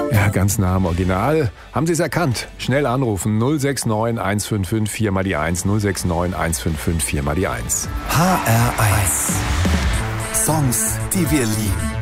Ja, ganz nah am Original. Haben Sie es erkannt? Schnell anrufen 069 155 4 mal die 1 069 155 4 mal die 1. HR1 Songs, die wir lieben.